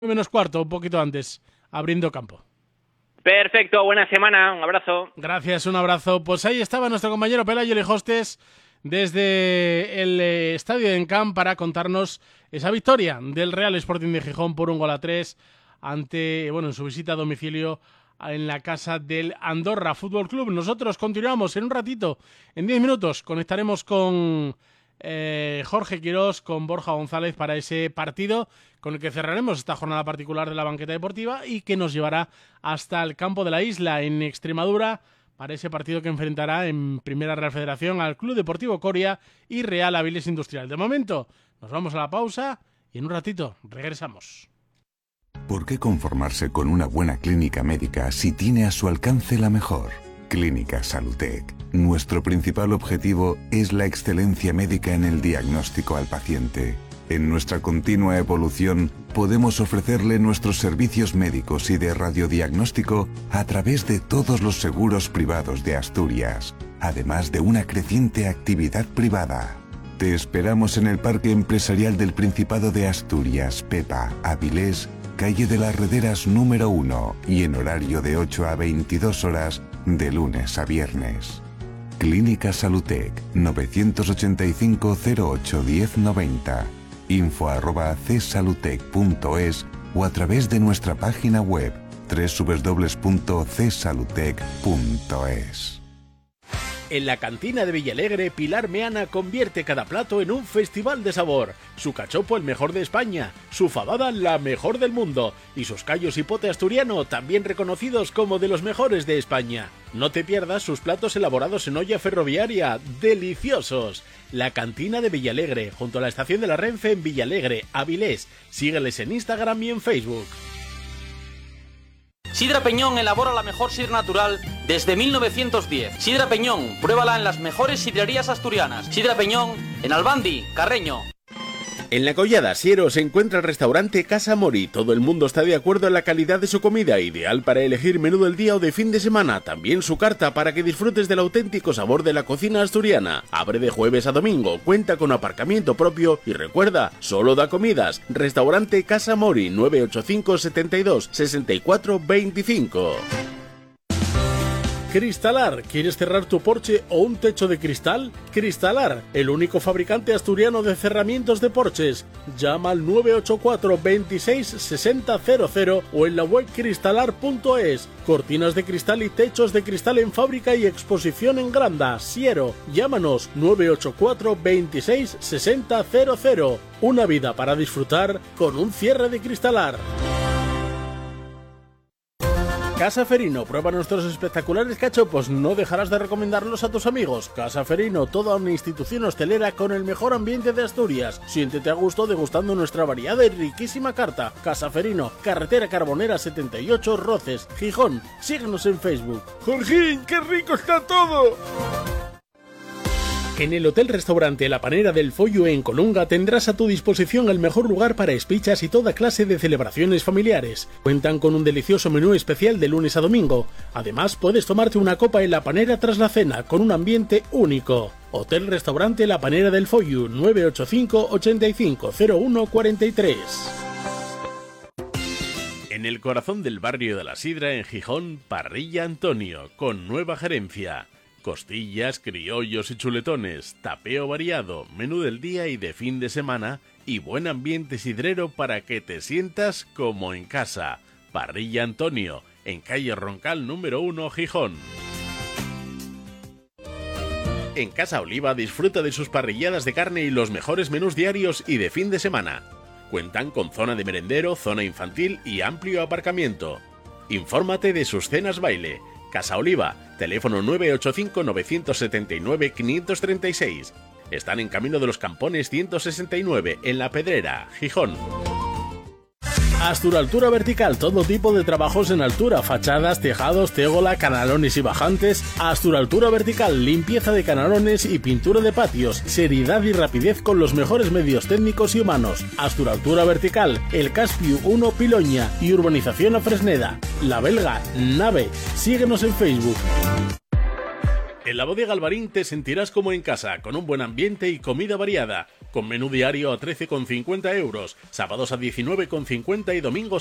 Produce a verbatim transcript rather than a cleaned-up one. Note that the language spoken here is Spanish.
menos cuarto, un poquito antes, abriendo campo. Perfecto, buena semana, un abrazo. Gracias, un abrazo. Pues ahí estaba nuestro compañero Pelayo Lijostes desde el eh, estadio de Encamp para contarnos esa victoria del Real Sporting de Gijón por un gol a tres ante, bueno, en su visita a domicilio en la casa del Andorra Fútbol Club. Nosotros continuamos en un ratito, en diez minutos, conectaremos con eh, Jorge Quirós, con Borja González para ese partido con el que cerraremos esta jornada particular de la banqueta deportiva y que nos llevará hasta el campo de la Isla en Extremadura para ese partido que enfrentará en Primera Real Federación al Club Deportivo Coria y Real Avilés Industrial. De momento, nos vamos a la pausa y en un ratito regresamos. ¿Por qué conformarse con una buena clínica médica si tiene a su alcance la mejor? Clínica Salutec. Nuestro principal objetivo es la excelencia médica en el diagnóstico al paciente. En nuestra continua evolución, podemos ofrecerle nuestros servicios médicos y de radiodiagnóstico a través de todos los seguros privados de Asturias, además de una creciente actividad privada. Te esperamos en el Parque Empresarial del Principado de Asturias, Pepa, Avilés, calle de las Rederas número uno y en horario de ocho a veintidós horas de lunes a viernes. Clínica Salutec, novecientos ochenta y cinco cero ocho diez noventa. info arroba csalutec punto es o a través de nuestra página web doble u doble u doble u punto c salutec punto es. En la cantina de Villalegre, Pilar Meana convierte cada plato en un festival de sabor. Su cachopo el mejor de España, su fabada la mejor del mundo y sus callos y pote asturiano también reconocidos como de los mejores de España. No te pierdas sus platos elaborados en olla ferroviaria, ¡deliciosos! La cantina de Villalegre, junto a la estación de la Renfe en Villalegre, Avilés. Sígueles en Instagram y en Facebook. Sidra Peñón elabora la mejor sidra natural desde mil novecientos diez. Sidra Peñón, pruébala en las mejores sidrerías asturianas. Sidra Peñón, en Albandi, Carreño. En La Collada, Siero, se encuentra el restaurante Casa Mori. Todo el mundo está de acuerdo en la calidad de su comida, ideal para elegir menú del día o de fin de semana. También su carta para que disfrutes del auténtico sabor de la cocina asturiana. Abre de jueves a domingo, cuenta con aparcamiento propio y recuerda, solo da comidas. Restaurante Casa Mori, nueve ocho cinco, setenta y dos, sesenta y cuatro, veinticinco. Cristalar, ¿quieres cerrar tu porche o un techo de cristal? Cristalar, el único fabricante asturiano de cerramientos de porches. Llama al nueve ocho cuatro, veintiséis, sesenta, cero cero o en la web cristalar punto es. Cortinas de cristal y techos de cristal en fábrica y exposición en Granda, Siero. Llámanos nueve ocho cuatro, veintiséis, sesenta, cero cero. Una vida para disfrutar con un cierre de Cristalar. Casa Ferino, prueba nuestros espectaculares cachopos, no dejarás de recomendarlos a tus amigos. Casa Ferino, toda una institución hostelera con el mejor ambiente de Asturias. Siéntete a gusto degustando nuestra variada y riquísima carta. Casa Ferino, carretera Carbonera setenta y ocho, Roces, Gijón. Síguenos en Facebook. ¡Jorgín, qué rico está todo! En el Hotel Restaurante La Panera del Follo en Colunga tendrás a tu disposición el mejor lugar para espichas y toda clase de celebraciones familiares. Cuentan con un delicioso menú especial de lunes a domingo. Además, puedes tomarte una copa en La Panera tras la cena, con un ambiente único. Hotel Restaurante La Panera del Follo, nueve ocho cinco, ochenta y cinco, cero uno, cuarenta y tres. En el corazón del barrio de la Sidra, en Gijón, Parrilla Antonio, con nueva gerencia. Costillas, criollos y chuletones, tapeo variado, menú del día y de fin de semana y buen ambiente sidrero para que te sientas como en casa. Parrilla Antonio, en calle Roncal número uno, Gijón. En Casa Oliva disfruta de sus parrilladas de carne y los mejores menús diarios y de fin de semana. Cuentan con zona de merendero, zona infantil y amplio aparcamiento. Infórmate de sus cenas baile. Casa Oliva, teléfono nueve ocho cinco, nueve siete nueve, cinco tres seis. Están en Camino de los Campones ciento sesenta y nueve, en La Pedrera, Gijón. Asturaltura Vertical, todo tipo de trabajos en altura, fachadas, tejados, tegola, canalones y bajantes. Asturaltura Vertical, limpieza de canalones y pintura de patios, seriedad y rapidez con los mejores medios técnicos y humanos. Asturaltura Vertical, El Caspiu uno Piloña y Urbanización La Fresneda. La Belga, Nave. Síguenos en Facebook. En la Bodega Alvarín te sentirás como en casa, con un buen ambiente y comida variada, con menú diario a trece con cincuenta euros, sábados a diecinueve con cincuenta y domingos